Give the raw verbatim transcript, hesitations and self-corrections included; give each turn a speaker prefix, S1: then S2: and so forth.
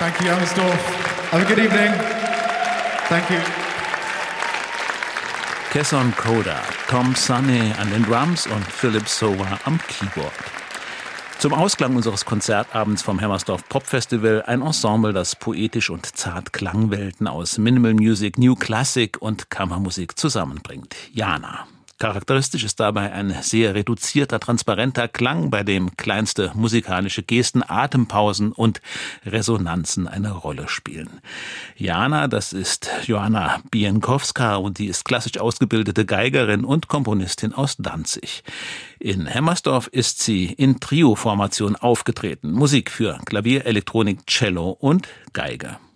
S1: Thank you, Hammersdorf. Have a good evening. Thank you.
S2: Kesson Coda, Tom Sunny an den Drums und Philip Sowa am Keyboard. Zum Ausklang unseres Konzertabends vom Hammersdorf Pop Festival ein Ensemble, das poetisch und zart Klangwelten aus Minimal Music, New Classic und Kammermusik zusammenbringt. Jana. Charakteristisch ist dabei ein sehr reduzierter, transparenter Klang, bei dem kleinste musikalische Gesten, Atempausen und Resonanzen eine Rolle spielen. Jana, das ist Joanna Bienkowska und die ist klassisch ausgebildete Geigerin und Komponistin aus Danzig. In Hammersdorf ist sie in Trio-Formation aufgetreten. Musik für Klavier, Elektronik, Cello und Geige.